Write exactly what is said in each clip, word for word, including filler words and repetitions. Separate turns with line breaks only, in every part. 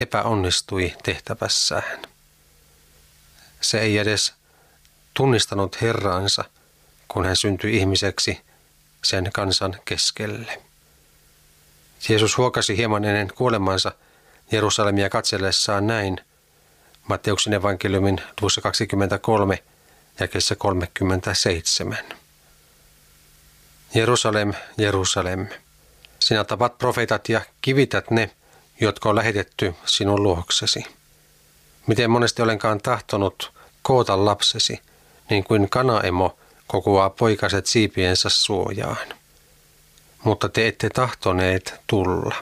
epäonnistui tehtävässään. Se ei edes tunnistanut Herraansa, kun hän syntyi ihmiseksi sen kansan keskelle. Jeesus huokasi hieman ennen kuolemansa Jerusalemia katsellessaan näin Matteuksen evankeliumin luvussa kaksikymmentäkolme jakeessa kolmekymmentäseitsemän. Jerusalem, Jerusalem, sinä tapat profeetat ja kivität ne, jotka on lähetetty sinun luoksesi. Miten monesti olenkaan tahtonut koota lapsesi, niin kuin kanaemo kokoaa poikaset siipiensä suojaan. Mutta te ette tahtoneet tulla.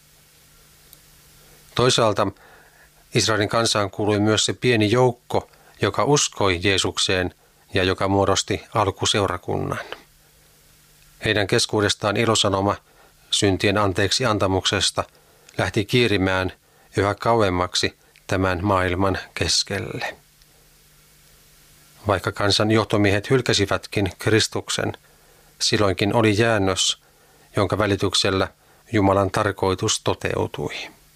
Toisaalta Israelin kansaan kuului myös se pieni joukko, joka uskoi Jeesukseen ja joka muodosti alkuseurakunnan. Heidän keskuudestaan ilosanoma syntien anteeksi antamuksesta lähti kiirimään yhä kauemmaksi tämän maailman keskelle. Vaikka kansan johtomiehet hylkäsivätkin Kristuksen, silloinkin oli jäännös, jonka välityksellä Jumalan tarkoitus toteutui.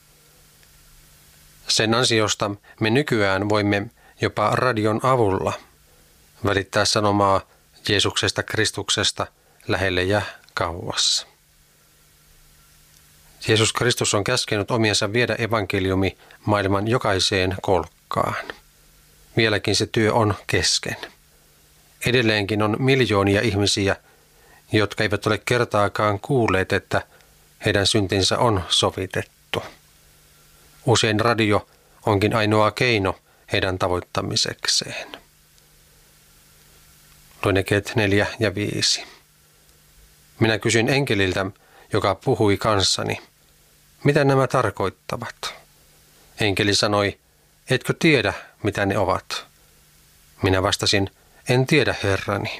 Sen ansiosta me nykyään voimme jopa radion avulla välittää sanomaa Jeesuksesta Kristuksesta lähelle ja kauas. Jeesus Kristus on käskenyt omiensa viedä evankeliumi maailman jokaiseen kolkkaan. Vieläkin se työ on kesken. Edelleenkin on miljoonia ihmisiä, jotka eivät ole kertaakaan kuulleet, että heidän syntinsä on sovitettu. Usein radio onkin ainoa keino heidän tavoittamisekseen. Luen jakeet neljä ja viisi. Minä kysyin enkeliltä, joka puhui kanssani, mitä nämä tarkoittavat? Enkeli sanoi, etkö tiedä, mitä ne ovat? Minä vastasin, en tiedä, Herrani.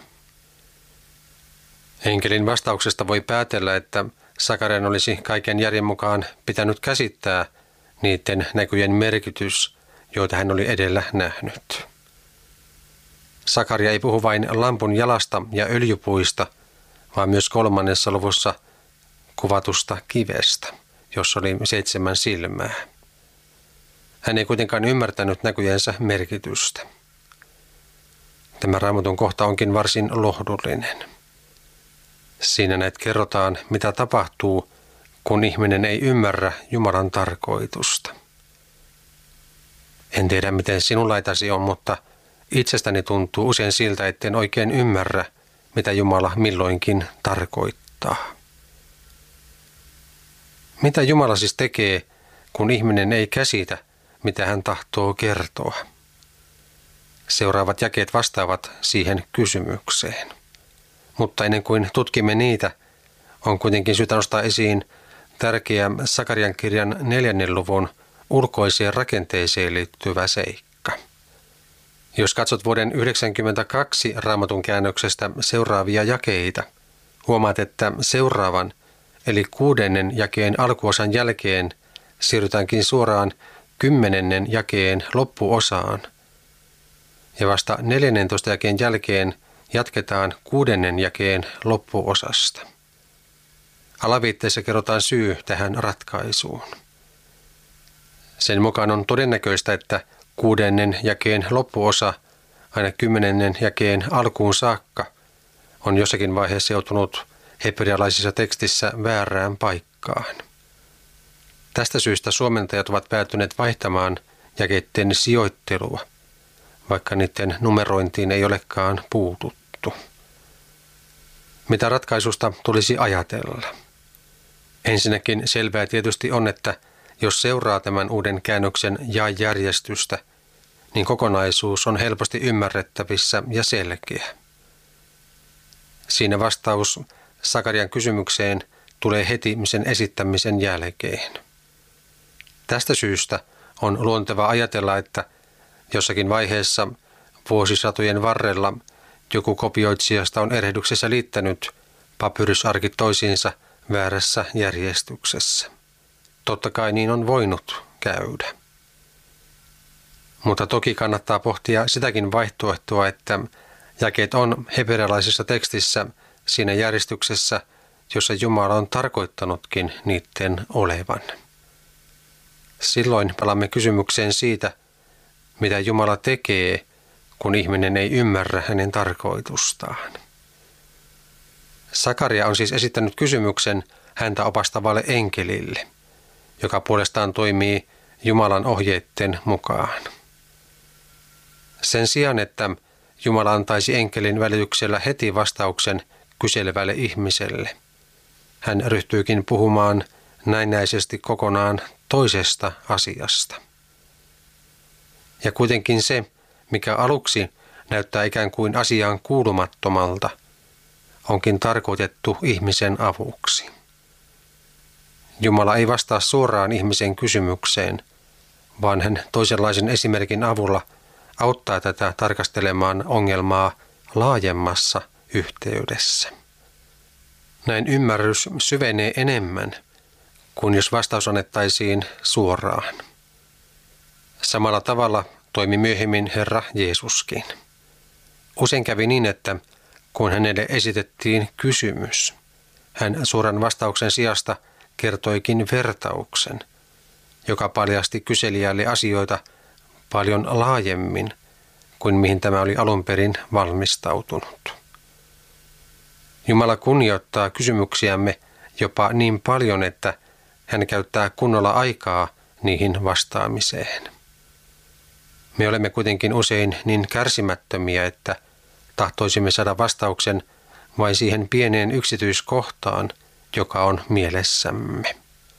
Enkelin vastauksesta voi päätellä, että Sakarian olisi kaiken järjen mukaan pitänyt käsittää niiden näkyjen merkitys, joita hän oli edellä nähnyt. Sakaria ei puhu vain lampun jalasta ja öljypuista, vaan myös kolmannessa luvussa kuvatusta kivestä, jossa oli seitsemän silmää. Hän ei kuitenkaan ymmärtänyt näkyjensä merkitystä. Tämä Raamatun kohta onkin varsin lohdullinen. Siinä näet kerrotaan, mitä tapahtuu, kun ihminen ei ymmärrä Jumalan tarkoitusta. En tiedä, miten sinun laitasi on, mutta itsestäni tuntuu usein siltä, etten oikein ymmärrä, mitä Jumala milloinkin tarkoittaa. Mitä Jumala siis tekee, kun ihminen ei käsitä, mitä hän tahtoo kertoa? Seuraavat jakeet vastaavat siihen kysymykseen. Mutta ennen kuin tutkimme niitä, on kuitenkin syytä nostaa esiin tärkeä Sakarian kirjan neljännen luvun ulkoiseen rakenteeseen liittyvä seikka. Jos katsot vuoden yhdeksänkymmentäkaksi Raamatun käännöksestä seuraavia jakeita, huomaat, että seuraavan eli kuudennen jakeen alkuosan jälkeen siirrytäänkin suoraan kymmenennen jakeen loppuosaan. Ja vasta neljännentoista jakeen jälkeen jatketaan kuudennen jakeen loppuosasta. Alaviitteessä kerrotaan syy tähän ratkaisuun. Sen mukaan on todennäköistä, että kuudennen jakeen loppuosa aina kymmenennen jakeen alkuun saakka on jossakin vaiheessa joutunut hebrealaisessa tekstissä väärään paikkaan. Tästä syystä suomentajat ovat päätyneet vaihtamaan jakeiden sijoittelua, vaikka niiden numerointiin ei olekaan puututtu. Mitä ratkaisusta tulisi ajatella? Ensinnäkin selvää tietysti on, että jos seuraa tämän uuden käännöksen jaejärjestystä, niin kokonaisuus on helposti ymmärrettävissä ja selkeä. Siinä vastaus Sakarian kysymykseen tulee heti sen esittämisen jälkeen. Tästä syystä on luontevaa ajatella, että jossakin vaiheessa vuosisatojen varrella joku kopioitsijasta on erehdyksessä liittänyt papyrysarkit toisiinsa väärässä järjestyksessä. Totta kai niin on voinut käydä. Mutta toki kannattaa pohtia sitäkin vaihtoehtoa, että jakeet on hebrealaisessa tekstissä siinä järjestyksessä, jossa Jumala on tarkoittanutkin niiden olevan. Silloin palaamme kysymykseen siitä, mitä Jumala tekee, kun ihminen ei ymmärrä hänen tarkoitustaan. Sakaria on siis esittänyt kysymyksen häntä opastavalle enkelille, joka puolestaan toimii Jumalan ohjeiden mukaan. Sen sijaan, että Jumala antaisi enkelin välityksellä heti vastauksen kyselevälle ihmiselle, hän ryhtyykin puhumaan näennäisesti kokonaan toisesta asiasta. Ja kuitenkin se, mikä aluksi näyttää ikään kuin asiaan kuulumattomalta, onkin tarkoitettu ihmisen avuksi. Jumala ei vastaa suoraan ihmisen kysymykseen, vaan hän toisenlaisen esimerkin avulla auttaa tätä tarkastelemaan ongelmaa laajemmassa yhteydessä. Näin ymmärrys syvenee enemmän kuin jos vastaus annettaisiin suoraan. Samalla tavalla toimi myöhemmin Herra Jeesuskin. Usein kävi niin, että kun hänelle esitettiin kysymys, hän suoran vastauksen sijasta kertoikin vertauksen, joka paljasti kyselijälle asioita paljon laajemmin kuin mihin tämä oli alun perin valmistautunut. Jumala kunnioittaa kysymyksiämme jopa niin paljon, että hän käyttää kunnolla aikaa niihin vastaamiseen. Me olemme kuitenkin usein niin kärsimättömiä, että tahtoisimme saada vastauksen vain siihen pieneen yksityiskohtaan, joka on mielessämme.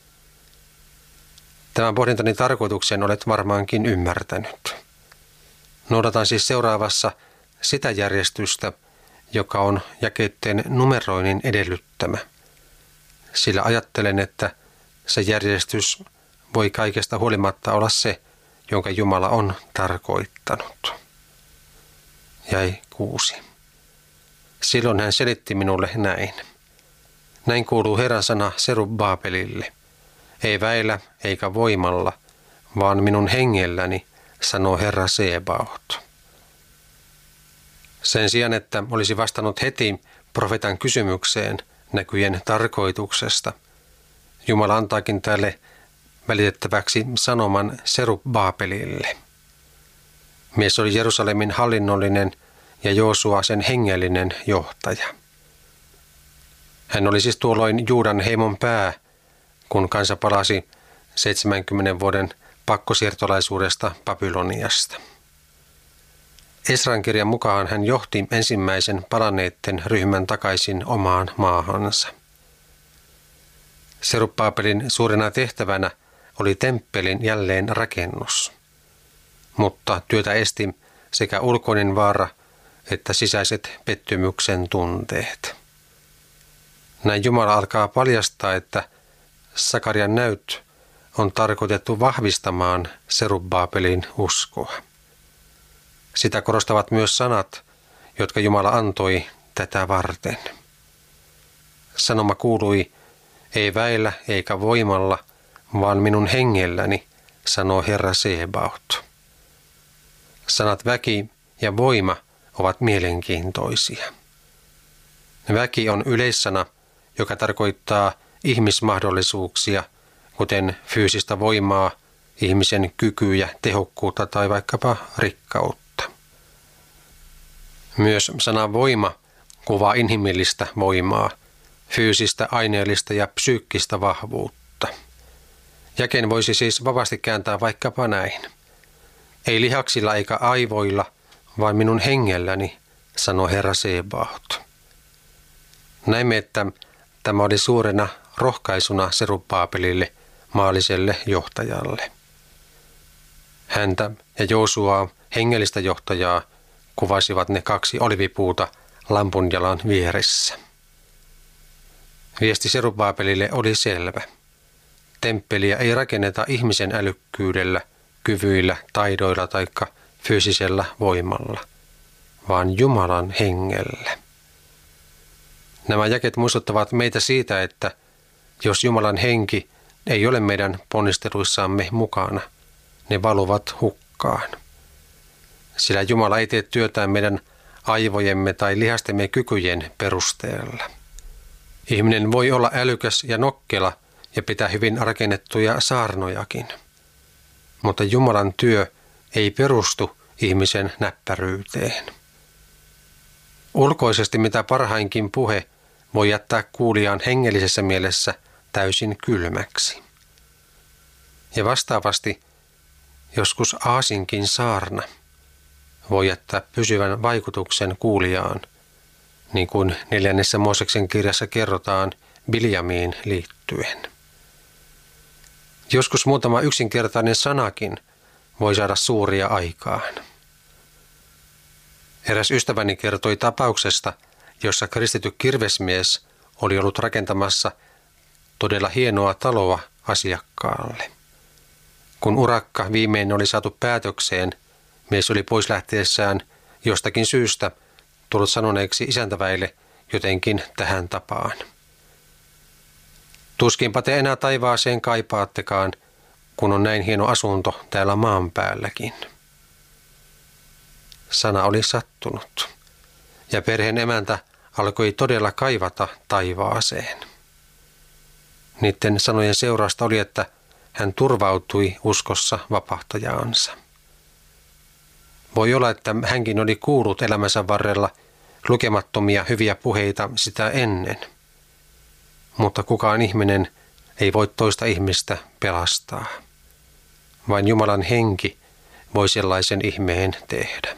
Tämän pohdintani tarkoituksen olet varmaankin ymmärtänyt. Noudatan siis seuraavassa sitä järjestystä, joka on jakeiden numeroinnin edellyttämä, sillä ajattelen, että se järjestys voi kaikesta huolimatta olla se, jonka Jumala on tarkoittanut. Jäi kuusi. Silloin hän selitti minulle näin. Näin kuuluu Herran sana Serubabelille. Ei väillä eikä voimalla, vaan minun hengelläni, sanoo Herra Sebaot. Sen sijaan, että olisi vastannut heti profeetan kysymykseen näkyjen tarkoituksesta, Jumala antaakin tälle välitettäväksi sanoman Serubabelille. Mies oli Jerusalemin hallinnollinen ja Joosua sen hengellinen johtaja. Hän oli siis tuolloin Juudan heimon pää, kun kansa palasi seitsemänkymmenen vuoden pakkosiirtolaisuudesta Babyloniasta. Esran kirjan mukaan hän johti ensimmäisen palanneiden ryhmän takaisin omaan maahansa. Serubabelin suurena tehtävänä oli temppelin jälleen rakennus, mutta työtä esti sekä ulkoinen vaara että sisäiset pettymyksen tunteet. Näin Jumala alkaa paljastaa, että Sakarian näyt on tarkoitettu vahvistamaan Serubabelin uskoa. Sitä korostavat myös sanat, jotka Jumala antoi tätä varten. Sanoma kuului, ei väillä eikä voimalla, vaan minun hengelläni, sanoo Herra Sebaot. Sanat väki ja voima ovat mielenkiintoisia. Väki on yleissana, joka tarkoittaa ihmismahdollisuuksia, kuten fyysistä voimaa, ihmisen kykyjä, tehokkuutta tai vaikkapa rikkautta. Myös sana voima kuvaa inhimillistä voimaa, fyysistä, aineellista ja psyykkistä vahvuutta. Jakeen voisi siis vapaasti kääntää vaikkapa näin. Ei lihaksilla eikä aivoilla, vaan minun hengelläni, sanoo Herra Sebaot. Näimme, että tämä oli suurena rohkaisuna Serubabelille, maalliselle johtajalle. Häntä ja Joosuaa, hengellistä johtajaa, kuvasivat ne kaksi olivipuuta lampunjalan vieressä. Viesti Serubabelille oli selvä. Temppeliä ei rakenneta ihmisen älykkyydellä, kyvyillä, taidoilla tai fyysisellä voimalla, vaan Jumalan hengellä. Nämä jakeet muistuttavat meitä siitä, että jos Jumalan henki ei ole meidän ponnisteluissamme mukana, ne valuvat hukkaan. Sillä Jumala ei tee työtään meidän aivojemme tai lihastemme kykyjen perusteella. Ihminen voi olla älykäs ja nokkela ja pitää hyvin rakennettuja saarnojakin, mutta Jumalan työ ei perustu ihmisen näppäryyteen. Ulkoisesti mitä parhainkin puhe voi jättää kuulijaan hengellisessä mielessä täysin kylmäksi. Ja vastaavasti joskus aasinkin saarna voi jättää pysyvän vaikutuksen kuulijaan, niin kuin neljännessä Mooseksen kirjassa kerrotaan Biljamiin liittyen. Joskus muutama yksinkertainen sanakin voi saada suuria aikaan. Eräs ystäväni kertoi tapauksesta, jossa kristitty kirvesmies oli ollut rakentamassa todella hienoa taloa asiakkaalle. Kun urakka viimein oli saatu päätökseen, mies oli pois lähteessään jostakin syystä tullut sanoneeksi isäntäväille jotenkin tähän tapaan. Tuskinpa te enää taivaaseen kaipaattekaan, kun on näin hieno asunto täällä maan päälläkin. Sana oli sattunut, ja perheen emäntä alkoi todella kaivata taivaaseen. Niiden sanojen seurausta oli, että hän turvautui uskossa vapahtajaansa. Voi olla, että hänkin oli kuullut elämänsä varrella lukemattomia hyviä puheita sitä ennen, mutta kukaan ihminen ei voi toista ihmistä pelastaa. Vain Jumalan henki voi sellaisen ihmeen tehdä.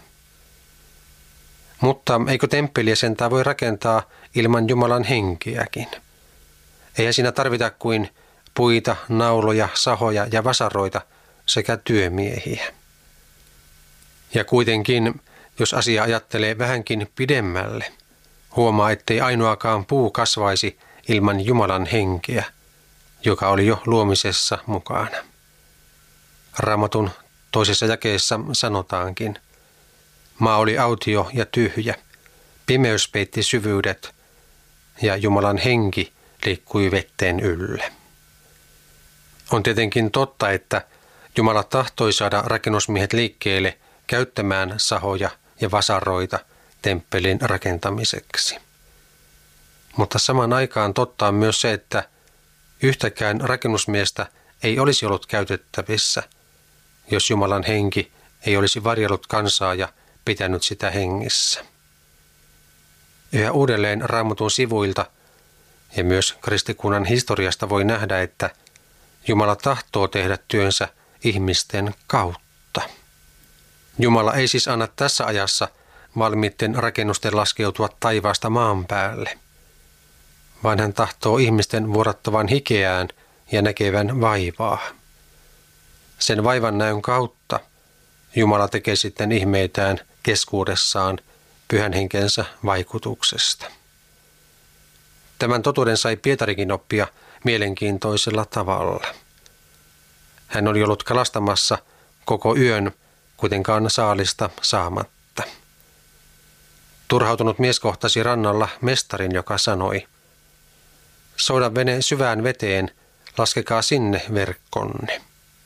Mutta eikö temppeliä sentään voi rakentaa ilman Jumalan henkeäkin? Eihän siinä tarvita kuin puita, nauloja, sahoja ja vasaroita sekä työmiehiä. Ja kuitenkin, jos asia ajattelee vähänkin pidemmälle, huomaa, ettei ainoakaan puu kasvaisi ilman Jumalan henkeä, joka oli jo luomisessa mukana. Raamatun toisessa jakeessa sanotaankin, maa oli autio ja tyhjä, pimeys peitti syvyydet ja Jumalan henki liikkui vetteen yllä. On tietenkin totta, että Jumala tahtoi saada rakennusmiehet liikkeelle käyttämään sahoja ja vasaroita temppelin rakentamiseksi. Mutta samaan aikaan totta on myös se, että yhtäkään rakennusmiestä ei olisi ollut käytettävissä, jos Jumalan henki ei olisi varjellut kansaa ja pitänyt sitä hengissä. Yhä uudelleen Raamatun sivuilta ja myös kristikunnan historiasta voi nähdä, että Jumala tahtoo tehdä työnsä ihmisten kautta. Jumala ei siis anna tässä ajassa valmiitten rakennusten laskeutua taivaasta maan päälle, vaan hän tahtoo ihmisten vuodattavan hikeään ja näkevän vaivaa. Sen vaivan näön kautta Jumala tekee sitten ihmeitään keskuudessaan pyhän henkensä vaikutuksesta. Tämän totuuden sai Pietarikin oppia mielenkiintoisella tavalla. Hän oli ollut kalastamassa koko yön, kuitenkaan saalista saamatta. Turhautunut mies kohtasi rannalla mestarin, joka sanoi, souda vene syvään veteen, laskekaa sinne verkkonne.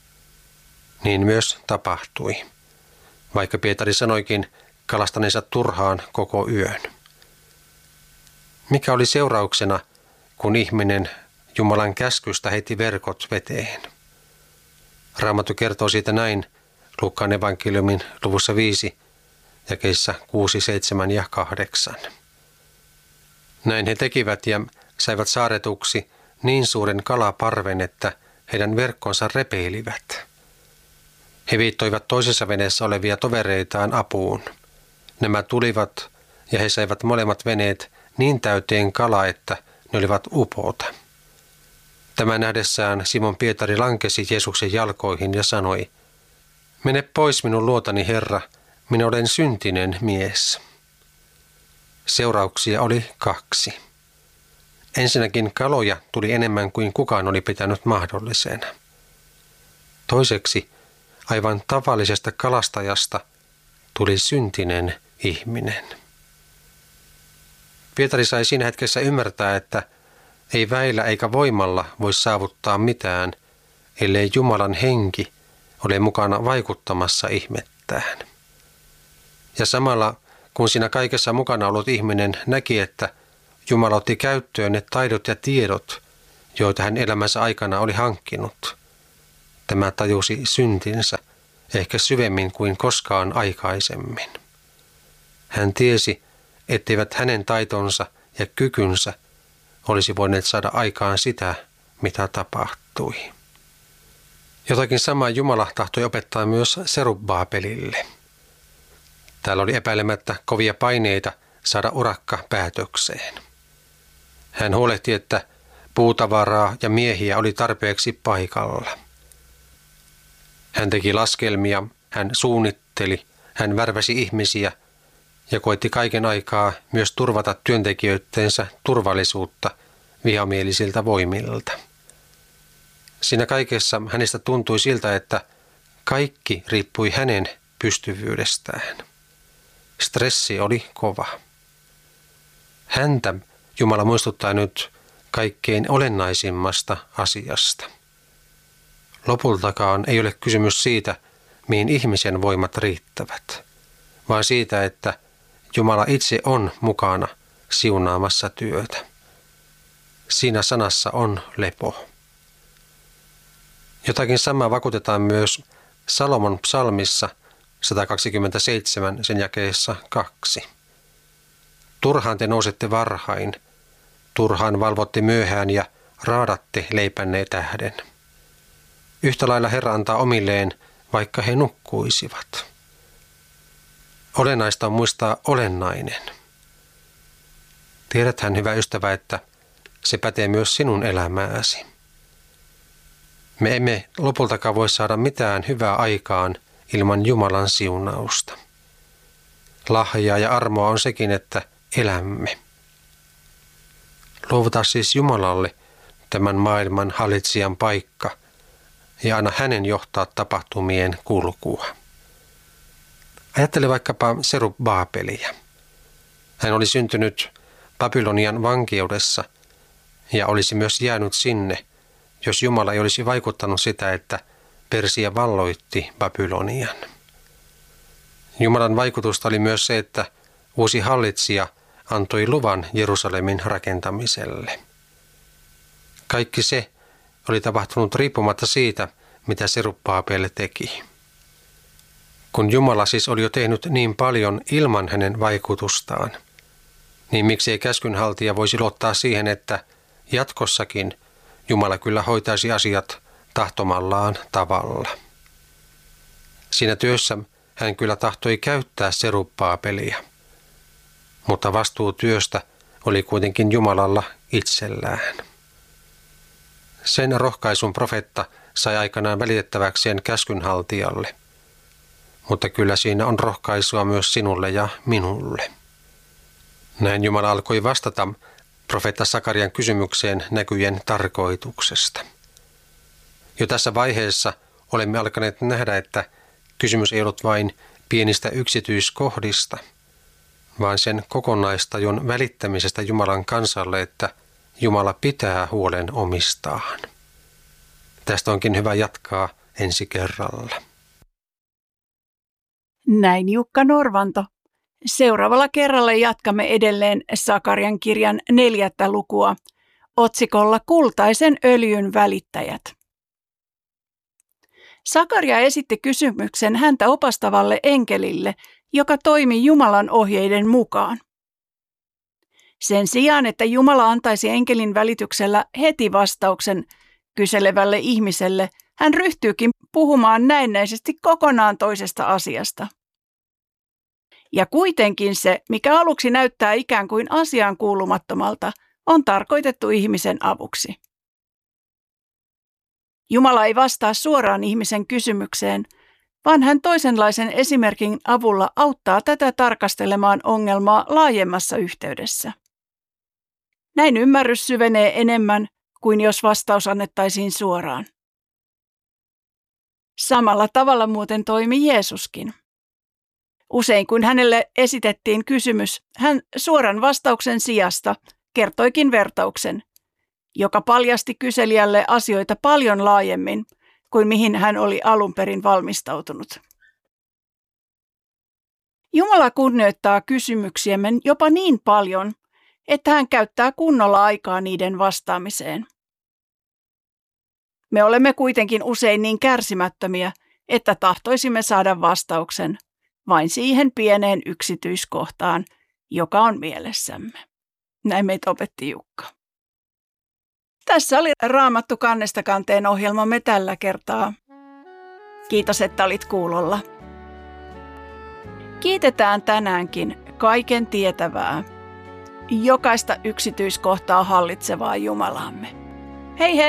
Niin myös tapahtui, vaikka Pietari sanoikin kalastaneensa turhaan koko yön. Mikä oli seurauksena, kun ihminen Jumalan käskystä heitti verkot veteen? Raamattu kertoo siitä näin Luukkaan evankeliumin luvussa viisi, jakeissa kuusi, seitsemän ja kahdeksan. Näin he tekivät ja saivat saaretuksi niin suuren kalaparven, että heidän verkkonsa repeilivät. He viittoivat toisessa veneessä olevia tovereitaan apuun. Nämä tulivat ja he saivat molemmat veneet niin täyteen kalaa, että ne olivat upota. Tämän nähdessään Simon Pietari lankesi Jeesuksen jalkoihin ja sanoi, mene pois minun luotani, Herra, minä olen syntinen mies. Seurauksia oli kaksi. Ensinnäkin kaloja tuli enemmän kuin kukaan oli pitänyt mahdollisena. Toiseksi aivan tavallisesta kalastajasta tuli syntinen ihminen. Pietari sai siinä hetkessä ymmärtää, että ei väillä eikä voimalla voi saavuttaa mitään, ellei Jumalan henki ole mukana vaikuttamassa ihmettään. Ja samalla, kun siinä kaikessa mukana ollut ihminen näki, että Jumala otti käyttöön ne taidot ja tiedot, joita hän elämänsä aikana oli hankkinut, tämä tajusi syntinsä ehkä syvemmin kuin koskaan aikaisemmin. Hän tiesi, etteivät hänen taitonsa ja kykynsä olisi voineet saada aikaan sitä, mitä tapahtui. Jotakin samaa Jumala tahtoi opettaa myös Serubbaabelille. Täällä oli epäilemättä kovia paineita saada urakka päätökseen. Hän huolehti, että puutavaraa ja miehiä oli tarpeeksi paikalla. Hän teki laskelmia, hän suunnitteli, hän värväsi ihmisiä ja koetti kaiken aikaa myös turvata työntekijöittensä turvallisuutta vihamielisiltä voimilta. Siinä kaikessa hänestä tuntui siltä, että kaikki riippui hänen pystyvyydestään. Stressi oli kova. Häntä Jumala muistuttaa nyt kaikkein olennaisimmasta asiasta. Lopultakaan ei ole kysymys siitä, mihin ihmisen voimat riittävät, vaan siitä, että Jumala itse on mukana siunaamassa työtä. Siinä sanassa on lepo. Jotakin samaa vakuutetaan myös Salomon psalmissa sata kaksikymmentäseitsemän sen jakeessa kaksi. Turhaan te nousette varhain, turhaan valvotte myöhään ja raadatte leipänne tähden. Yhtä lailla Herra antaa omilleen, vaikka he nukkuisivat. Olennaista on muistaa olennainen. Tiedäthän, hyvä ystävä, että se pätee myös sinun elämääsi. Me emme lopultakaan voi saada mitään hyvää aikaan ilman Jumalan siunausta. Lahjaa ja armoa on sekin, että elämme. Luovuta siis Jumalalle tämän maailman hallitsijan paikka ja anna hänen johtaa tapahtumien kulkua. Ajattele vaikkapa Serubbaabelia. Hän oli syntynyt Babylonian vankeudessa ja olisi myös jäänyt sinne, jos Jumala ei olisi vaikuttanut sitä, että Persia valloitti Babylonian. Jumalan vaikutusta oli myös se, että uusi hallitsija antoi luvan Jerusalemin rakentamiselle. Kaikki se oli tapahtunut riippumatta siitä, mitä Serubbaabel teki. Kun Jumala siis oli jo tehnyt niin paljon ilman hänen vaikutustaan, niin miksi ei käskynhaltija voisi luottaa siihen, että jatkossakin Jumala kyllä hoitaisi asiat tahtomallaan tavalla. Siinä työssä hän kyllä tahtoi käyttää Serubbaabelia, mutta vastuu työstä oli kuitenkin Jumalalla itsellään. Sen rohkaisun profeetta sai aikanaan välitettäväkseen käskynhaltijalle, mutta kyllä siinä on rohkaisua myös sinulle ja minulle. Näin Jumala alkoi vastata profeetta Sakarian kysymykseen näkyjen tarkoituksesta. Jo tässä vaiheessa olemme alkaneet nähdä, että kysymys ei ollut vain pienistä yksityiskohdista, vaan sen kokonaistajun välittämisestä Jumalan kansalle, että Jumala pitää huolen omistaan. Tästä onkin hyvä jatkaa ensi kerralla.
Näin Jukka Norvanto. Seuraavalla kerralla jatkamme edelleen Sakarian kirjan neljättä lukua otsikolla Kultaisen öljyn välittäjät. Sakaria esitti kysymyksen häntä opastavalle enkelille, joka toimi Jumalan ohjeiden mukaan. Sen sijaan, että Jumala antaisi enkelin välityksellä heti vastauksen kyselevälle ihmiselle, hän ryhtyykin puhumaan näennäisesti kokonaan toisesta asiasta. Ja kuitenkin se, mikä aluksi näyttää ikään kuin asiaan kuulumattomalta, on tarkoitettu ihmisen avuksi. Jumala ei vastaa suoraan ihmisen kysymykseen, vaan hän toisenlaisen esimerkin avulla auttaa tätä tarkastelemaan ongelmaa laajemmassa yhteydessä. Näin ymmärrys syvenee enemmän kuin jos vastaus annettaisiin suoraan. Samalla tavalla muuten toimi Jeesuskin. Usein kun hänelle esitettiin kysymys, hän suoran vastauksen sijasta kertoikin vertauksen, joka paljasti kyselijälle asioita paljon laajemmin kuin mihin hän oli alun perin valmistautunut. Jumala kunnioittaa kysymyksiämme jopa niin paljon, että hän käyttää kunnolla aikaa niiden vastaamiseen. Me olemme kuitenkin usein niin kärsimättömiä, että tahtoisimme saada vastauksen vain siihen pieneen yksityiskohtaan, joka on mielessämme. Näin meitä opetti Jukka. Tässä oli Raamattu kannesta kanteen ohjelmamme tällä kertaa. Kiitos, että olit kuulolla. Kiitetään tänäänkin kaiken tietävää, jokaista yksityiskohtaa hallitsevaa Jumalaamme. Hei hei!